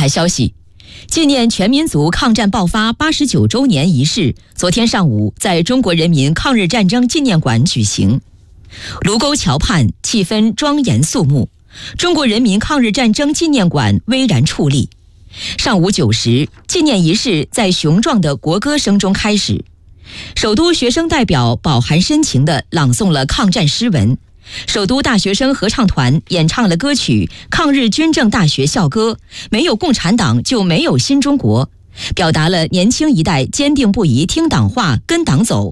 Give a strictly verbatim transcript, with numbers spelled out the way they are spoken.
台消息，纪念全民族抗战爆发八十九周年仪式，昨天上午在中国人民抗日战争纪念馆举行。卢沟桥畔气氛庄严肃穆，中国人民抗日战争纪念馆巍然矗立。上午九时，纪念仪式在雄壮的国歌声中开始。首都学生代表饱含深情地朗诵了抗战诗文，首都大学生合唱团演唱了歌曲《抗日军政大学校歌》，没有共产党就没有新中国，表达了年轻一代坚定不移听党话、跟党走、